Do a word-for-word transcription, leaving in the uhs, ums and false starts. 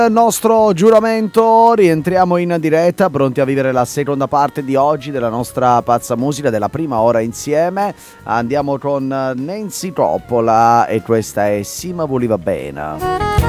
Il nostro giuramento, rientriamo in diretta, pronti a vivere la seconda parte di oggi della nostra pazza musica, della prima ora insieme. Andiamo con Nancy Coppola e questa è Si ma voleva bene.